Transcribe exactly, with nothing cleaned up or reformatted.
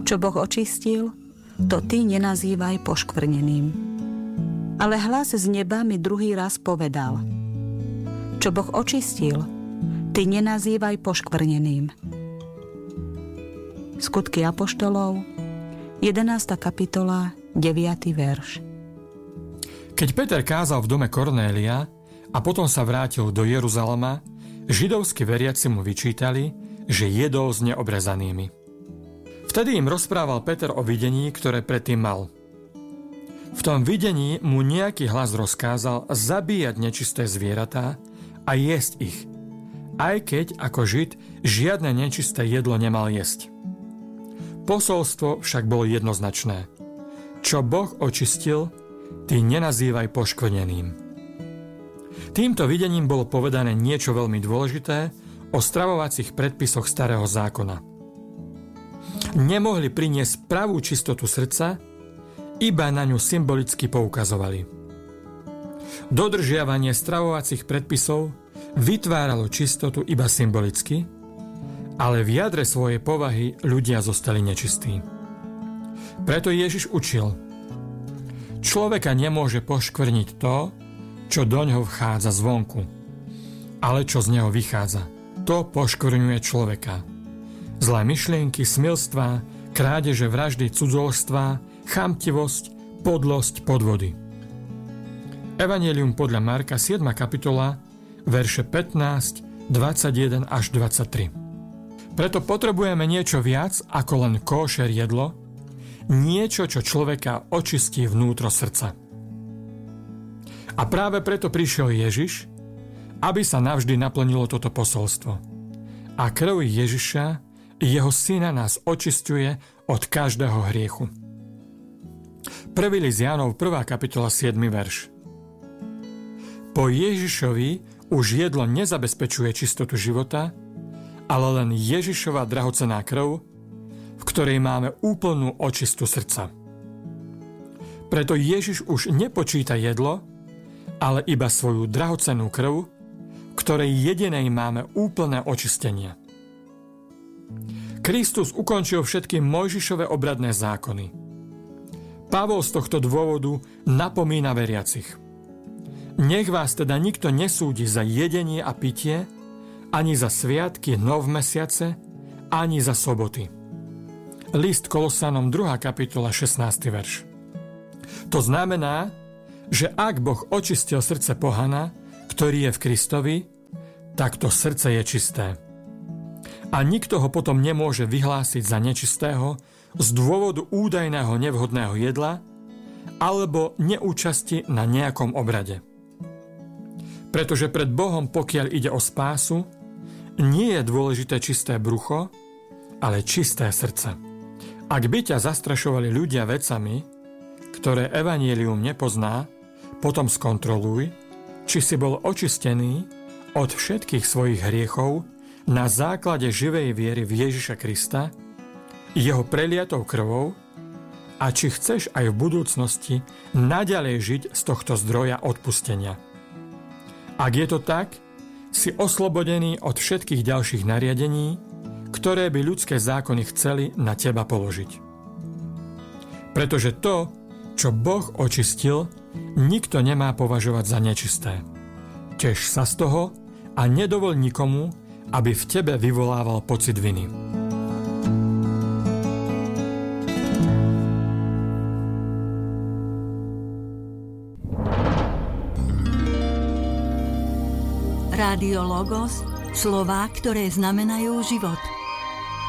Čo Boh očistil, to ty nenazývaj poškvrneným. Ale hlas z neba mi druhý raz povedal: Čo Boh očistil, ty nenazývaj poškvrneným. Skutky apoštolov, jedenásta kapitola, deviaty verš. Keď Peter kázal v dome Kornélia a potom sa vrátil do Jeruzalema, židovskí veriaci mu vyčítali, že jedol s neobrezanými. Vtedy im rozprával Peter o videní, ktoré predtým mal. V tom videní mu nejaký hlas rozkázal zabíjať nečisté zvieratá a jesť ich, aj keď ako Žid žiadne nečisté jedlo nemal jesť. Posolstvo však bolo jednoznačné. Čo Boh očistil, ty nenazývaj poškvrneným. Týmto videním bolo povedané niečo veľmi dôležité o stravovacích predpisoch Starého zákona. Nemohli priniesť pravú čistotu srdca, iba na ňu symbolicky poukazovali. Dodržiavanie stravovacích predpisov vytváralo čistotu iba symbolicky, ale v jadre svojej povahy ľudia zostali nečistí. Preto Ježiš učil: človeka nemôže poškvrniť to, čo doňho vchádza zvonku, ale čo z neho vychádza, to poškvrňuje človeka. Zlé myšlienky, smilstvá, krádeže, vraždy, cudzoložstvá, chamtivosť, podlosť, podvody. Evanjelium podľa Marka, siedma kapitola, verše pätnásť, dvadsaťjeden až dvadsaťtri. Preto potrebujeme niečo viac ako len kóšer jedlo, niečo, čo človeka očistí vnútro srdca. A práve preto prišiel Ježiš, aby sa navždy naplnilo toto posolstvo. A krv Ježiša, jeho syna, nás očisťuje od každého hriechu. Prvý list Jánov, prvá kapitola, siedmy verš. Po Ježišovi už jedlo nezabezpečuje čistotu života, ale len Ježišova drahocenná krv, v ktorej máme úplnú očistu srdca. Preto Ježiš už nepočíta jedlo, ale iba svoju drahocennú krv, ktorej jedinej máme úplné očistenie. Kristus ukončil všetky Mojžišove obradné zákony. Pavol z tohto dôvodu napomína veriacich: nech vás teda nikto nesúdi za jedenie a pitie, ani za sviatky, nov mesiace, ani za soboty. List Kolosanom, druhá kapitola, šestnásty verš. To znamená, že ak Boh očistil srdce pohana, ktorý je v Kristovi, tak to srdce je čisté. A nikto ho potom nemôže vyhlásiť za nečistého z dôvodu údajného nevhodného jedla alebo neúčasti na nejakom obrade. Pretože pred Bohom, pokiaľ ide o spásu, nie je dôležité čisté brucho, ale čisté srdce. Ak by ťa zastrašovali ľudia vecami, ktoré evanjelium nepozná, potom skontroluj, či si bol očistený od všetkých svojich hriechov na základe živej viery v Ježiša Krista, jeho preliatou krvou, a či chceš aj v budúcnosti naďalej žiť z tohto zdroja odpustenia. Ak je to tak, si oslobodený od všetkých ďalších nariadení, ktoré by ľudské zákony chceli na teba položiť. Pretože to, čo Boh očistil, nikto nemá považovať za nečisté. Tež sa z toho a nedovol nikomu, aby v tebe vyvolával pocit viny. Rádio Logos, slová, ktoré znamenajú život.